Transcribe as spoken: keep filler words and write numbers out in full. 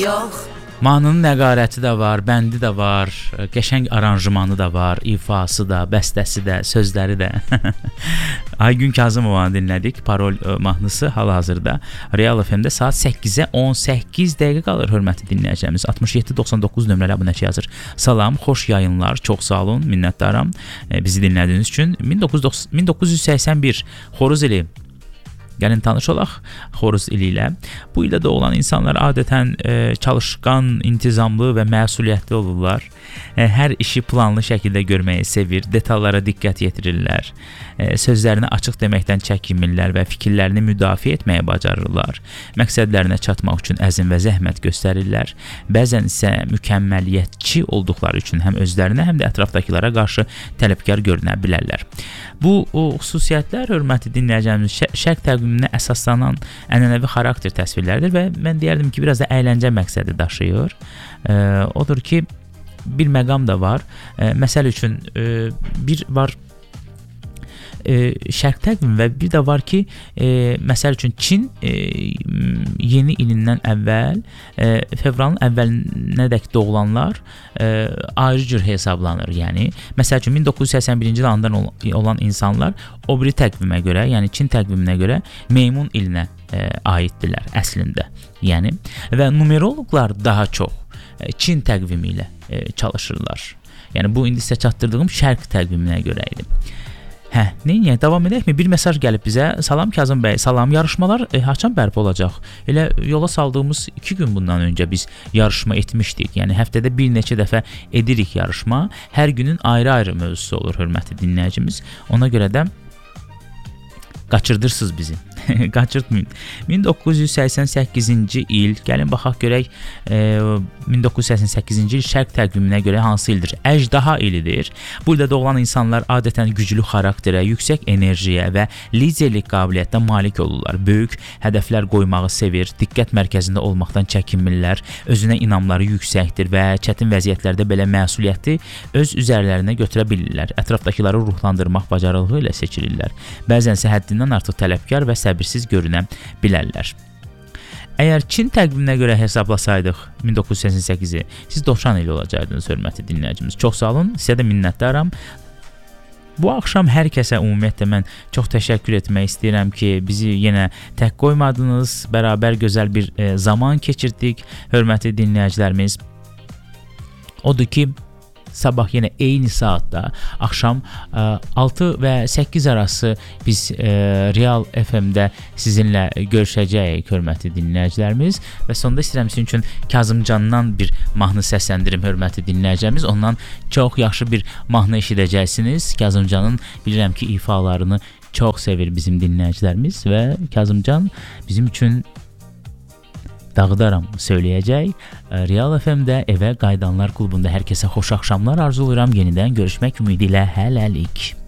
yox. Mahnının nəqarəti də var, bəndi də var, qəşəng aranjmanı da var, ifası da, bəstəsi də, sözləri də. Aygün Kazımovanı dinlədik. Parol mahnısı hal-hazırda Real F M-də saat səkkizə on səkkiz dəqiqə qalır, hörmətli dinləyicilərimiz. altmış yeddi doxsan doqquz nömrəli abunəçi yazır. Salam, xoş yayınlar, çox sağ olun, minnətdaram bizi dinlədiyiniz üçün. min doqquz yüz səksən bir Xoruz ili. Gəlin tanış olaq Xoruz ili ilə. Bu ildə doğulan insanlar adətən e, çalışqan, intizamlı və məsuliyyətli olurlar. E, hər işi planlı şəkildə görməyi sevir, detallara diqqət yetirirlər. E, sözlərini açıq deməkdən çəkinmirlər və fikirlərini müdafiə etməyə bacarırlar. Məqsədlərinə çatmaq üçün əzm və zəhmət göstərirlər. Bəzən isə mükəmməliyyətçi olduqları üçün həm özlərinə, həm də ətrafdakılara qarşı tələbkar görünə bilərlər. Bu o, xüsusiyyətlər, hörmətli dinləyicilərimiz, şərq təqviminə əsaslanan ənənəvi xarakter təsvirləridir və mən deyərdim ki, biraz da əyləncə məqsədi daşıyır. E, odur ki, bir məqam da var. E, məsəl üçün e, bir var e, şərq təqvimi və bir də var ki, e, məsəl üçün Çin e, yeni ilindən əvvəl e, fevralın əvvəlinədək doğulanlar e, ayrı cür hesablanır. Yəni, məsəl üçün min doqquz yüz səksən birinci ildən olan insanlar o biri təqvimə görə, yəni Çin təqviminə görə meymun ilinə e, aiddirlər əslində. Yəni, və numeroloqlar daha çox e, Çin təqvimi ilə e, çalışırlar. Yəni, bu indi sizə çatdırdığım şərq təqviminə görə idi. Hə, neyinə, davam edəkmi? Bir mesaj gəlib bizə. Salam Kazım bəy, salam. Yarışmalar e, haçan bərpa olacaq? Elə yola saldığımız iki gün bundan öncə biz yarışma etmişdik. Yəni həftədə bir neçə dəfə edirik yarışma. Hər günün ayrı-ayrı mövzusu olur, hörmətli dinləyicimiz. Ona görə də qaçırdırsınız bizi. Qaçırtmayın. min doqquz yüz səksən səkkizinci il, gəlin baxaq görək, e, min doqquz yüz səksən səkkizinci il şərq təqviminə görə hansı ildir? Əjdaha ilidir. Bu ildə doğulan insanlar adətən güclü xarakterə, yüksək enerjiyə və liderlik qabiliyyətinə malik olurlar. Böyük hədəflər qoymağı sevir, diqqət mərkəzində olmaqdan çəkinmirlər, özünə inamları yüksəkdir və çətin vəziyyətlərdə belə məsuliyyəti öz üzərlərinə götürə bilirlər. Ətrafdakıları ruhlandırmaq bacarığı ilə seçilirlər. Bəzənsə həddindən artıq tələbkar və səbirsiz görünə bilərlər. Əgər Çin təqviminə görə hesablasaydıq min doqquz yüz səksən səkkizi, siz doxsan il olacaqdınız, hörmətli dinləyicimiz. Çox sağ olun, sizə də minnətdaram. Bu axşam hər kəsə ümumiyyətlə mən çox təşəkkür etmək istəyirəm ki, bizi yenə tək qoymadınız, bərabər gözəl bir e, zaman keçirdik, hörmətli dinləyicilərimiz. Odur ki, sabah yenə eyni saatda, axşam altı və səkkiz arası biz e, Real F M-də sizinlə görüşəcəyik, hörmətli dinləyicilərimiz. Və sonda istəyirəm sizin üçün Kazımcandan bir mahnı səsləndirim, hörmətli dinləyicilərimiz. Ondan çox yaxşı bir mahnı eşidəcəksiniz. Kazımcanın bilirəm ki, ifalarını çox sevir bizim dinləyicilərimiz və Kazımcan bizim üçün Dağıdaram söyləyəcək. Real F M-də Evə Qayıdanlar klubunda hər kəsə xoş axşamlar arzulayıram. Yenidən görüşmək ümidi ilə hələlik.